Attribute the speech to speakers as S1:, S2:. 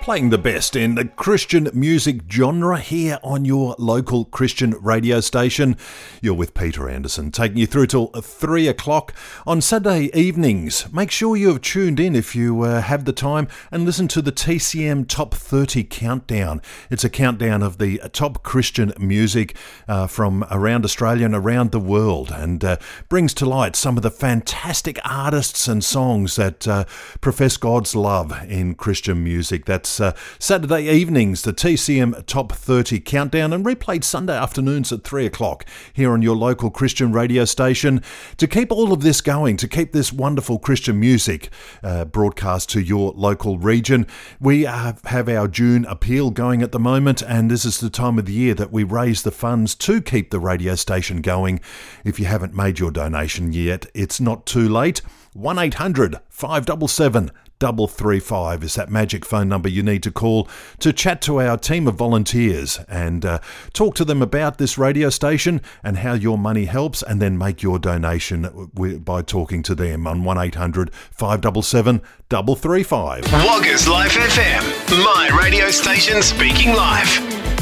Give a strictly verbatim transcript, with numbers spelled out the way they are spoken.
S1: playing the best in the Christian music genre here on your local Christian radio station. You're with Peter Anderson, taking you through till three o'clock on Saturday evenings. Make sure you have tuned in if you uh, have the time and listen to the T C M Top thirty Countdown. It's a countdown of the top Christian music uh, from around Australia and around the world, and uh, brings to light some of the fantastic artists and songs that uh, profess God's love in Christian music. That's uh, Saturday evenings, the T C M Top thirty Countdown, and replayed Sunday afternoons at three o'clock here on your local Christian radio station. To keep all of this going, to keep this wonderful Christian music uh, broadcast to your local region, we uh, have our June appeal going at the moment, and this is the time of the year that we raise the funds to keep the radio station going. If you haven't made your donation yet, it's not too late. one eight hundred five seven seven three three five is that magic phone number you need to call to chat to our team of volunteers and uh, talk to them about this radio station and how your money helps, and then make your donation w- by talking to them on one eight hundred five seven seven three three five.
S2: Woggers Life F M, my radio station speaking life.